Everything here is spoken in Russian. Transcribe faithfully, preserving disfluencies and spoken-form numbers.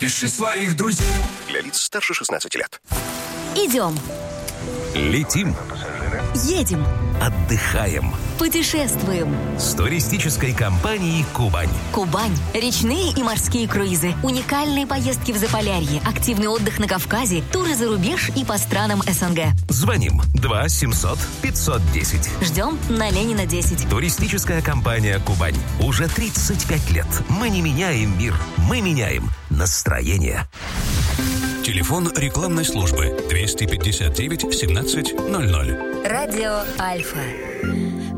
Подпиши своих друзей. Для лиц старше шестнадцати лет. Идем. Летим. Едем. Отдыхаем. Путешествуем. С туристической компанией «Кубань». Кубань. Речные и морские круизы. Уникальные поездки в Заполярье. Активный отдых на Кавказе. Туры за рубеж и по странам СНГ. Звоним два семьсот пятьсот десять. Ждем на Ленина десять. Туристическая компания «Кубань». Уже тридцать пять лет. Мы не меняем мир. Мы меняем настроение. Телефон рекламной службы двести пятьдесят девять семнадцать ноль ноль. Радио Альфа.